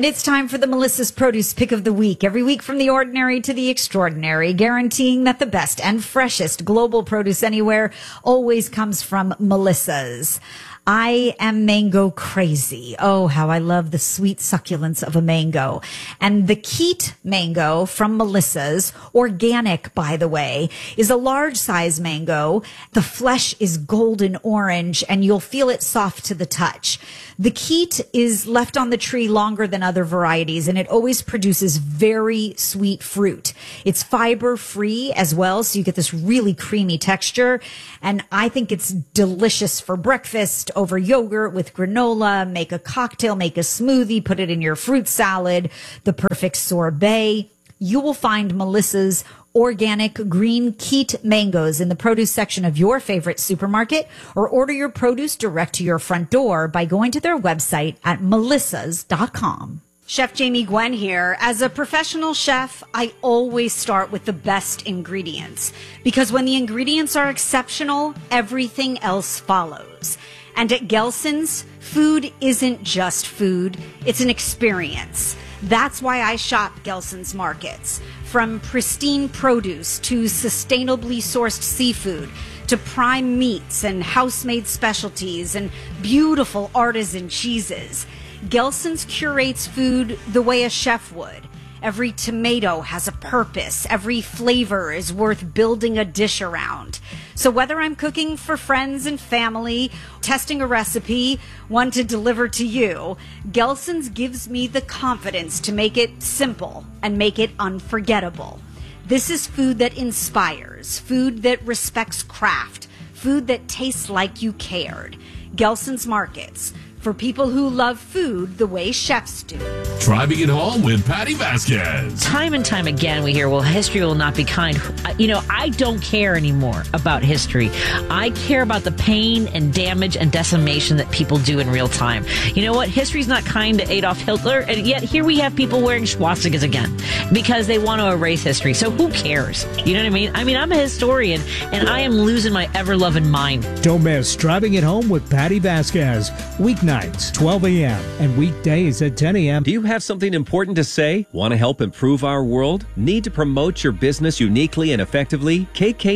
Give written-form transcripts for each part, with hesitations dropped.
And it's time for the Melissa's Produce Pick of the Week. Every week from the ordinary to the extraordinary, guaranteeing that the best and freshest global produce anywhere always comes from Melissa's. I am mango crazy. Oh, how I love the sweet succulence of a mango. And the Keet mango from Melissa's, organic, by the way, is a large size mango. The flesh is golden orange and you'll feel it soft to the touch. The Keet is left on the tree longer than other varieties, and it always produces very sweet fruit. It's fiber free as well, so you get this really creamy texture. And I think it's delicious for breakfast, over yogurt, with granola, make a cocktail, make a smoothie, put it in your fruit salad, the perfect sorbet. You will find Melissa's organic green Keet mangoes in the produce section of your favorite supermarket, or order your produce direct to your front door by going to their website at melissas.com. Chef Jamie Gwen here. As a professional chef, I always start with the best ingredients, because when the ingredients are exceptional, everything else follows. And at Gelson's, food isn't just food, it's an experience. That's why I shop Gelson's markets. From pristine produce to sustainably sourced seafood to prime meats and house-made specialties and beautiful artisan cheeses, Gelson's curates food the way a chef would. Every tomato has a purpose. Every flavor is worth building a dish around. So whether I'm cooking for friends and family, testing a recipe, one to deliver to you, Gelson's gives me the confidence to make it simple and make it unforgettable. This is food that inspires, food that respects craft, food that tastes like you cared. Gelson's Markets, for people who love food the way chefs do. Driving it home with Patty Vasquez. Time and time again we hear, well, history will not be kind. I don't care anymore about history. I care about the pain and damage and decimation that people do in real time. You know what? History's not kind to Adolf Hitler, and yet here we have people wearing swastikas again because they want to erase history. So who cares? You know what I mean? I'm a historian, and I am losing my ever-loving mind. Don't miss Driving It Home with Patty Vasquez. Weeknights, 12 a.m. and weekdays at 10 a.m. Do you have something important to say? Want to help improve our world? Need to promote your business uniquely and effectively?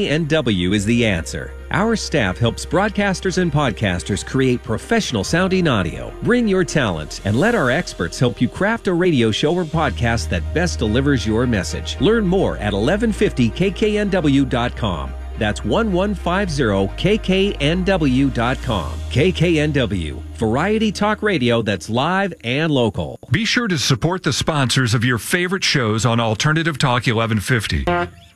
KKNW is the answer. Our staff helps broadcasters and podcasters create professional sounding audio. Bring your talent and let our experts help you craft a radio show or podcast that best delivers your message. Learn more at 1150kknw.com. That's 1150kknw.com. KKNW, variety talk radio that's live and local. Be sure to support the sponsors of your favorite shows on Alternative Talk 1150.